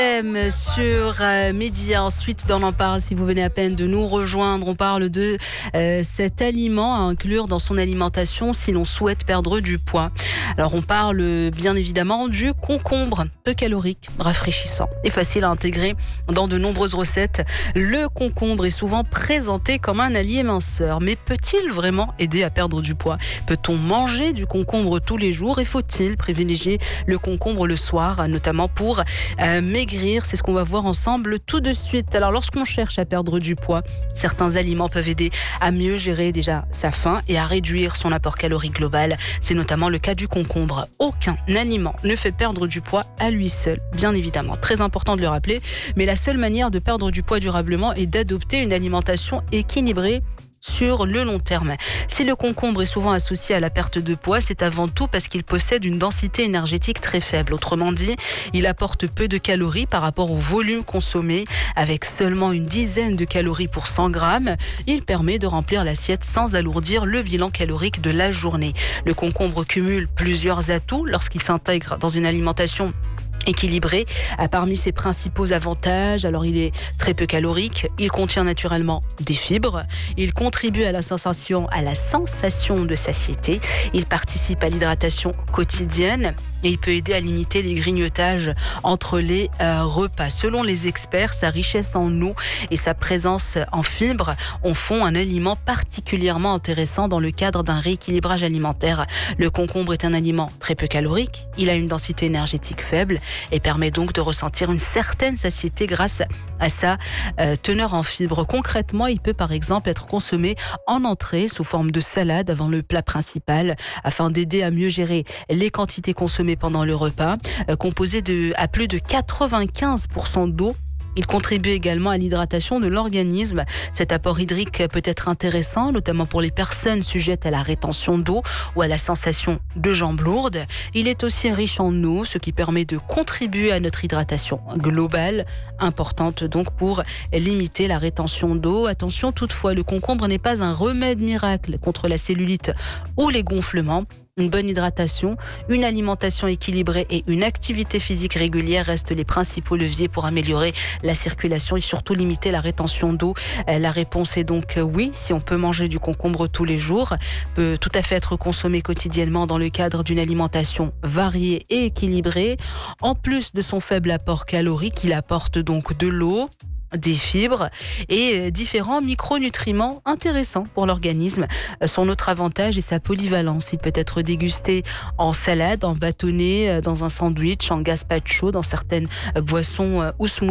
Sur Média. Ensuite, dans l'en parle, si vous venez à peine de nous rejoindre, on parle de cet aliment à inclure dans son alimentation si l'on souhaite perdre du poids. Alors, on parle bien évidemment du concombre, peu calorique, rafraîchissant et facile à intégrer dans de nombreuses recettes. Le concombre est souvent présenté comme un allié minceur, mais peut-il vraiment aider à perdre du poids? Peut-on manger du concombre tous les jours et faut-il privilégier le concombre le soir, notamment pour maigrir? C'est ce qu'on va voir ensemble tout de suite. Alors, lorsqu'on cherche à perdre du poids, certains aliments peuvent aider à mieux gérer déjà sa faim et à réduire son apport calorique global. C'est notamment le cas du concombre. Aucun aliment ne fait perdre du poids à lui seul, bien évidemment. Très important de le rappeler, mais la seule manière de perdre du poids durablement est d'adopter une alimentation équilibrée sur le long terme. Si le concombre est souvent associé à la perte de poids, c'est avant tout parce qu'il possède une densité énergétique très faible. Autrement dit, il apporte peu de calories par rapport au volume consommé. Avec seulement une dizaine de calories pour 100 grammes, il permet de remplir l'assiette sans alourdir le bilan calorique de la journée. Le concombre cumule plusieurs atouts lorsqu'il s'intègre dans une alimentation équilibré. Parmi ses principaux avantages, alors il est très peu calorique, il contient naturellement des fibres, il contribue à la sensation de satiété, il participe à l'hydratation quotidienne et il peut aider à limiter les grignotages entre les repas. Selon les experts, sa richesse en eau et sa présence en fibres en font un aliment particulièrement intéressant dans le cadre d'un rééquilibrage alimentaire. Le concombre est un aliment très peu calorique, il a une densité énergétique faible et permet donc de ressentir une certaine satiété grâce à sa teneur en fibres. Concrètement, il peut par exemple être consommé en entrée sous forme de salade avant le plat principal afin d'aider à mieux gérer les quantités consommées pendant le repas. Composé à plus de 95% d'eau, il contribue également à l'hydratation de l'organisme. Cet apport hydrique peut être intéressant, notamment pour les personnes sujettes à la rétention d'eau ou à la sensation de jambes lourdes. Il est aussi riche en eau, ce qui permet de contribuer à notre hydratation globale, importante donc pour limiter la rétention d'eau. Attention toutefois, le concombre n'est pas un remède miracle contre la cellulite ou les gonflements. Une bonne hydratation, une alimentation équilibrée et une activité physique régulière restent les principaux leviers pour améliorer la circulation et surtout limiter la rétention d'eau. La réponse est donc oui, si on peut manger du concombre tous les jours, peut tout à fait être consommé quotidiennement dans le cadre d'une alimentation variée et équilibrée. En plus de son faible apport calorique, il apporte donc de l'eau, des fibres et différents micronutriments intéressants pour l'organisme. Son autre avantage est sa polyvalence. Il peut être dégusté en salade, en bâtonnet, dans un sandwich, en gazpacho, dans certaines boissons ou smoothies.